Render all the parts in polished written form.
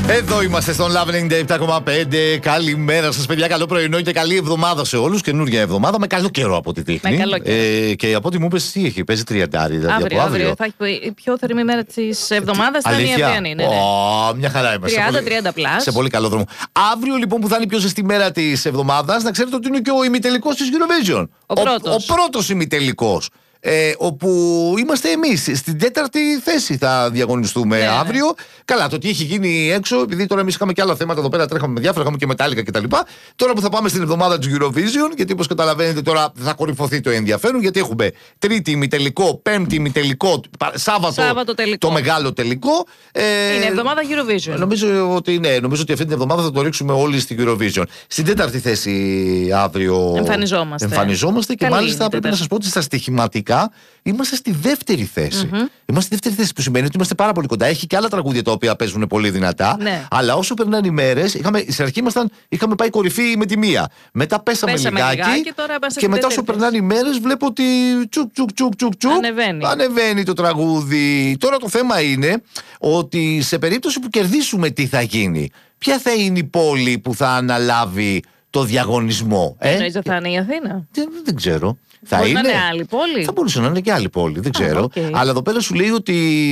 Εδώ είμαστε στον Love 97,5. Καλημέρα σας, παιδιά. Καλό πρωινό και καλή εβδομάδα σε όλους. Καινούργια εβδομάδα με καλό καιρό από ό,τι δείχνει. Και από ό,τι μου είπες, τι έχει, παίζει 30. Δηλαδή αύριο θα έχει η πιο θερμή μέρα της εβδομάδας. Θα είναι η Αυριανή. Ναι. Μια χαρά είμαστε. 30 πλάς. Σε πολύ καλό δρόμο. Αύριο λοιπόν που θα είναι η πιο ζεστή μέρα της εβδομάδας, να ξέρετε ότι είναι και ο ημιτελικός της Eurovision. Ο πρώτος ημιτελικός. Όπου είμαστε εμείς. Στην 4η θέση θα διαγωνιστούμε αύριο. Καλά, το τι έχει γίνει έξω, επειδή τώρα εμείς είχαμε και άλλα θέματα εδώ πέρα, τρέχαμε με διάφορα, είχαμε και μετάλλικα κτλ. Τώρα που θα πάμε στην εβδομάδα του Eurovision, γιατί όπως καταλαβαίνετε τώρα θα κορυφωθεί το ενδιαφέρον, γιατί έχουμε Τρίτη ημιτελικό, Πέμπτη ημιτελικό, Σάββατο τελικό. Το μεγάλο τελικό. Είναι εβδομάδα Eurovision. Νομίζω ότι αυτή την εβδομάδα θα το ρίξουμε όλοι στην Eurovision. Στην 4η θέση αύριο εμφανιζόμαστε και μάλιστα πρέπει να σας πω ότι στα στοιχηματικά είμαστε στη δεύτερη θέση. Είμαστε στη δεύτερη θέση, που σημαίνει ότι είμαστε πάρα πολύ κοντά. Έχει και άλλα τραγούδια τα οποία παίζουν πολύ δυνατά. Ναι. Αλλά όσο περνάνε οι μέρες, στην αρχή είχαμε πάει κορυφή με τη μία. Μετά πέσαμε λιγάκι. Και μετά όσο περνάνε οι μέρες, βλέπω ότι τσουκ. Ανεβαίνει το τραγούδι. Τώρα το θέμα είναι ότι σε περίπτωση που κερδίσουμε, τι θα γίνει. Ποια θα είναι η πόλη που θα αναλάβει το διαγωνισμό. Εννοείς ότι θα είναι η Αθήνα? Δεν ξέρω. Θα είναι άλλη πόλη. Θα μπορούσε να είναι και άλλη πόλη, δεν ξέρω. Αλλά εδώ πέρα σου λέει ότι.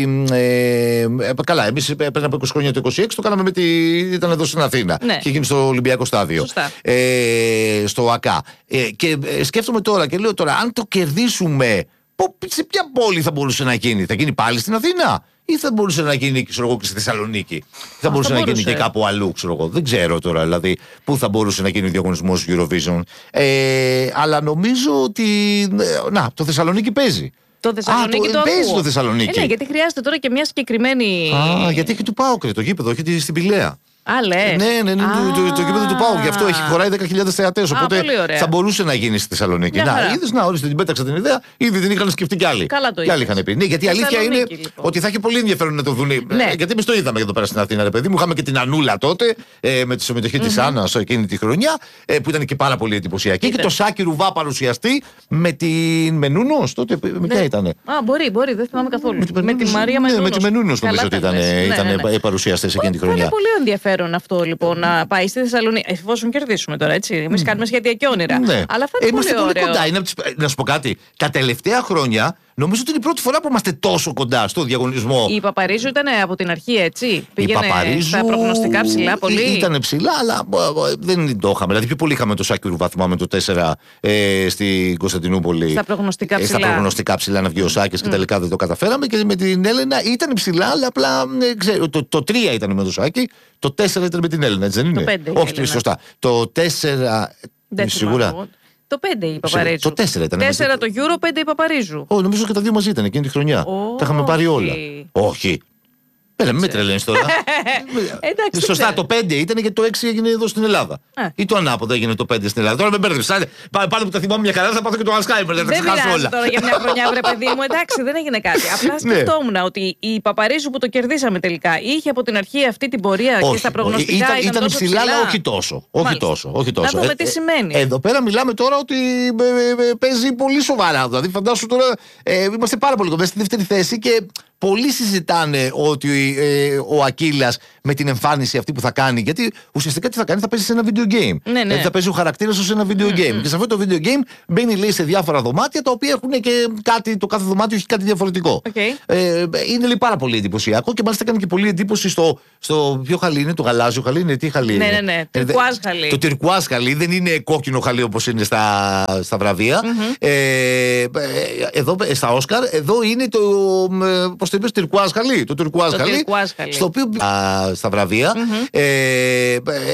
Καλά, εμείς πριν από 20 χρόνια το 26 το κάναμε ήταν εδώ στην Αθήνα. Ναι. Και γίνει στο Ολυμπιακό Στάδιο. Στο ΑΚΑ. Και σκέφτομαι τώρα και λέω τώρα, αν το κερδίσουμε, σε ποια πόλη θα μπορούσε να γίνει? Θα γίνει πάλι στην Αθήνα? Ή θα μπορούσε να γίνει και στη Θεσσαλονίκη? Θα μπορούσε να γίνει και κάπου αλλού, δεν ξέρω τώρα δηλαδή πού θα μπορούσε να γίνει ο διαγωνισμός Eurovision. Αλλά νομίζω ότι. Το Θεσσαλονίκη παίζει. Το Θεσσαλονίκη παίζει το Θεσσαλονίκη. Ναι, γιατί χρειάζεται τώρα και μια συγκεκριμένη. Γιατί έχει του ΠΑΟΚ το γήπεδο, έχει στην Πηλαία. Ναι, το γήπεδο του ΠΑΟΚ. Γι' αυτό έχει χωράει 10.000 θεατές. Οπότε θα μπορούσε να γίνει στη Θεσσαλονίκη. Ορίστε, την πέταξα την ιδέα. Ήδη την είχαν σκεφτεί κι άλλοι. Καλά το είπες. Είχαν πει. Ναι, γιατί η αλήθεια είναι ότι θα έχει πολύ ενδιαφέρον να το δουν. Γιατί εμείς το είδαμε εδώ πέρα στην Αθήνα, ρε παιδί μου. Είχαμε και την Ανούλα τότε με τη συμμετοχή της Άννας εκείνη τη χρονιά, που ήταν και πάρα πολύ εντυπωσιακή. Και το Σάκη Ρουβά παρουσιαστή με την Μενούνος. Τότε με ποια ήταν? Μπορεί, δεν θυμάμαι καθόλου. Με τη Μαρία Μενούνος. Με τη Μενούνος νομίζω ότι ήταν παρουσιαστές εκείνη τη χρονιά. Είναι πολύ ενδιαφέρον αυτό λοιπόν να πάει στη Θεσσαλονίκη. Εφόσον κερδίσουμε τώρα, έτσι. Εμείς κάνουμε σχέδια και όνειρα. Αλλά αυτό είναι είμαστε πολύ κοντά. Να σου πω κάτι. Τα τελευταία χρόνια νομίζω ότι είναι η πρώτη φορά που είμαστε τόσο κοντά στο διαγωνισμό. Η Παπαρίζου ήταν από την αρχή έτσι. Πήγαινε στα προγνωστικά ψηλά πολύ. Ήταν ψηλά, αλλά δεν το είχαμε. Δηλαδή πιο πολύ είχαμε το Σάκη Ρουβά, θυμάμαι το 4 στην Κωνσταντινούπολη. Στα προγνωστικά ψηλά να βγει ο Σάκης και τελικά δεν το καταφέραμε. Και με την Έλενα ήταν ψηλά, αλλά απλά το 3 ήταν με το Σάκη, το 4 ήταν με την Έλενα, έτσι δεν είναι? Το 5. Όχι, σωστά. Το 4. Σίγουρα. Το 5 η Παπαρίζου. Το 4 ήταν. 4 το Euro, 5 η Παπαρίζου. Νομίζω και τα δύο μαζί ήταν εκείνη τη χρονιά. Τα είχαμε πάρει όλα. Όχι. Μην με τρελαίνεις τώρα. Σωστά, το 5 ήταν γιατί το 6 έγινε εδώ στην Ελλάδα. Ή το ανάποδο έγινε το 5 στην Ελλάδα. Τώρα με μπέρδεψα. Πάνω που τα θυμάμαι μια καλά θα πάθω και το Alzheimer. Δεν θα ξεχάσω όλα. Τώρα για μια χρονιά, βρε παιδί μου, εντάξει, δεν έγινε κάτι. Απλά σκεφτόμουν ότι η Παπαρίζου που το κερδίσαμε τελικά είχε από την αρχή αυτή την πορεία και στα προγνωστικά ήταν ψηλά, αλλά όχι τόσο. Να δούμε τι σημαίνει. Εδώ πέρα μιλάμε τώρα ότι παίζει πολύ σοβαρά. Δηλαδή, φαντάσου τώρα είμαστε πάρα πολύ κοντά στη δεύτερη θέση και πολλοί συζητάνε ότι ο Ακύλας με την εμφάνιση αυτή που θα κάνει, γιατί ουσιαστικά τι θα κάνει, θα παίζει σε ένα video game. Δηλαδή θα παίζει ο χαρακτήρας του σε ένα video game. Και σε αυτό το video game μπαίνει, λέει, σε διάφορα δωμάτια τα οποία έχουν και κάτι, το κάθε δωμάτιο έχει κάτι διαφορετικό. Είναι, λέει, πάρα πολύ εντυπωσιακό και μάλιστα έκανε και πολύ εντύπωση στο ποιο χαλί είναι, το γαλάζιο χαλί είναι, τι χαλί είναι? Ναι, τυρκουάζ χαλί. Το τυρκουάζ χαλί, δεν είναι κόκκινο χαλί όπως είναι στα βραβεία. Εδώ στα Όσκαρ, εδώ είναι το. Πώς το είπες, τυρκουάζ χαλί. Το τυρκουάζ χαλί. Στο οποίο στα βραβεία